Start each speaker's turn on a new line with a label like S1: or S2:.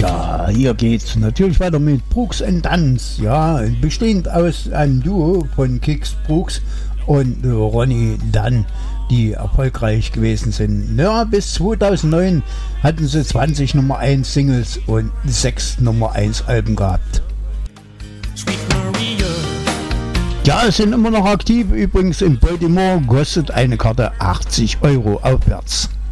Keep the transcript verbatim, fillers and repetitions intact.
S1: Ja, hier geht's natürlich weiter mit Brooks and Dunns, ja, bestehend aus einem Duo von Kix Brooks und Ronnie Dunn, die erfolgreich gewesen sind. Ja, bis zweitausendneun hatten sie zwanzig Nummer eins Singles und sechs Nummer eins Alben gehabt. Ja, sind immer noch aktiv, übrigens in Baltimore kostet eine Karte achtzig Euro aufwärts.